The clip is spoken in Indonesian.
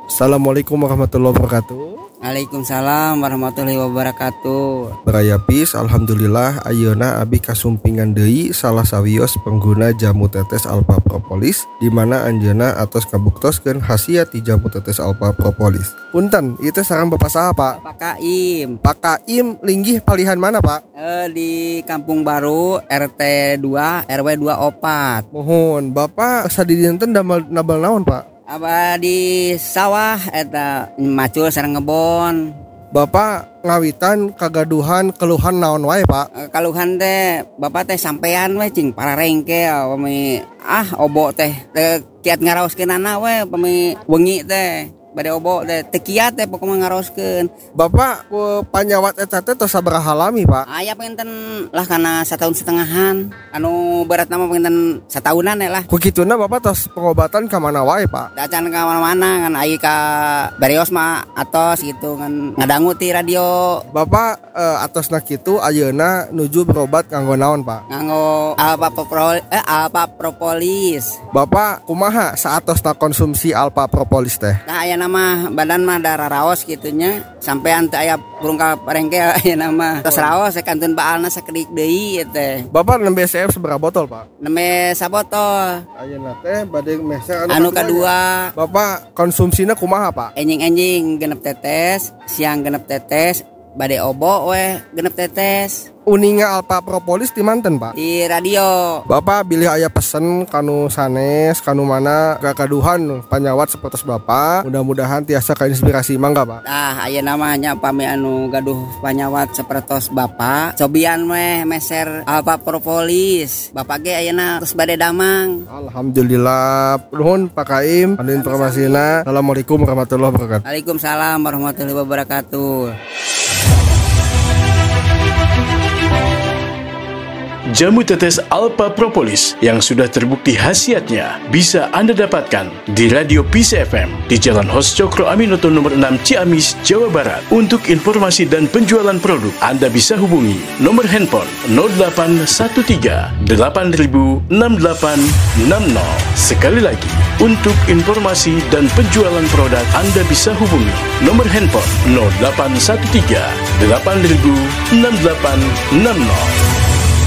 Assalamualaikum warahmatullahi wabarakatuh. Waalaikumsalam warahmatullahi wabarakatuh. Beraya pis, alhamdulillah ayeuna abi kasumpingan deui salah sawios pengguna jamu tetes alpha propolis di mana anjeunna atos kabuktoskeun khasiat ti jamu tetes alpha propolis. Punten, itu sareng Bapak saha, Pak? Pak Kaim. Pak Kaim linggih palihan mana, Pak? Di Kampung Baru RT 2 RW 24. Mohon, Bapak sadidinten nabal naon, Pak? Aba di sawah eta macul sareng ngebon. Bapak ngawitan kagaduhan keluhan naon wae, Pak? Kaluhan teh Bapak teh sampean we cing para rengkel pami obo teh kiat ngaraoskeunana we pami wengi teh bade obo teh teu kiat teh pokona ngaraoskeun. Bapak panyawat eta teh tos sabaraha lami, Pak? Aya pengenten lah kana 1,5 tahun. Anu berat nama pengenten 1 tahunan lah. Ku kituna Bapak tos pengobatan ka mana wae, Pak? Dacan ka mana-mana kan ai ka Barios mah atos gitu kan ngadangu ti radio. Bapak atosna kitu ayeuna nuju berobat kanggo naon, Pak? Nganggo alpha propolis. Bapak kumaha saatosna konsumsi alpha propolis teh? Nah aya nama badan mah darah raos gitunya sampean teu aya burung ka parengkel aya nama tos raos kantun baalna sakedik deui teh. Bapak nembe CF seberapa botol, Pak? Nembe sabotol. Ayeuna teh bade mese Anu kadua. Bapak konsumsina kumaha, Pak? Enjing-enjing genep tetes, siang genep tetes, bade obo we genep tetes. Uninga alpha propolis di manten, Pak? Di radio. Bapak bilih aya pesen kanu sanes kanu mana kakaduhan panyawat sapertos Bapak. Mudah-mudahan tiasa kainspirasi mangga, Pak. Aya namanya pami anu gaduh panyawat sapertos Bapak. Cobian we meser alpha propolis. Bapak ge ayeuna terus bade damang. Alhamdulillah. Nuhun Pak Kaim anu informasina. Assalamualaikum warahmatullahi wabarakatuh. Waalaikumsalam warahmatullahi wabarakatuh. Jamu tetes alpha propolis yang sudah terbukti khasiatnya bisa Anda dapatkan di Radio Peace FM di Jalan Hos Cokro Aminoto nomor 6 Ciamis, Jawa Barat. Untuk informasi dan penjualan produk, Anda bisa hubungi nomor handphone 0813 8000 6860. Sekali lagi, untuk informasi dan penjualan produk, Anda bisa hubungi nomor handphone 0813 8000 6860.